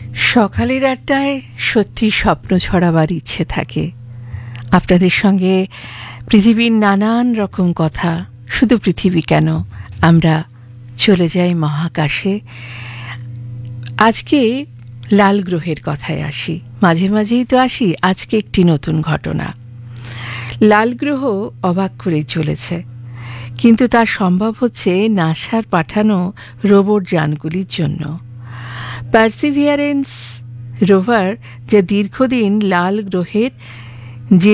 সকালের আড্ডায় সত্যি স্বপ্ন ছড়াবার ইচ্ছে থাকে। আপনাদের সঙ্গে পৃথিবীর নানান রকম কথা, শুধু পৃথিবী কেন, আমরা চলে যাই মহাকাশে। আজকে লাল গ্রহের কথায় আসি, মাঝে মাঝেই তো আসি। আজকে একটি নতুন ঘটনা। লাল গ্রহ অবাক করে চলেছে, কিন্তু তা সম্ভব হচ্ছে নাসার পাঠানো রোবট যানগুলির জন্য। পার্সিভিয়ারেন্স রোভার, যা দীর্ঘদিন লাল গ্রহের যে